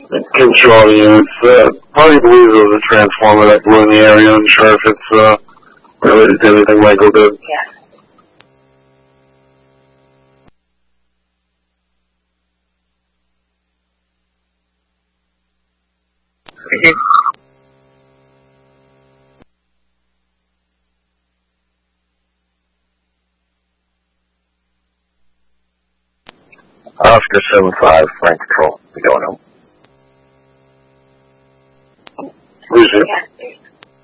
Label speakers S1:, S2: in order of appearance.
S1: Control units. Probably believe there was a transformer that blew in the area. I'm sure if it's related to anything Michael did.
S2: Yeah.
S3: Oscar 7-5, Frank Control. We going home.
S1: Who's it?
S2: Yeah.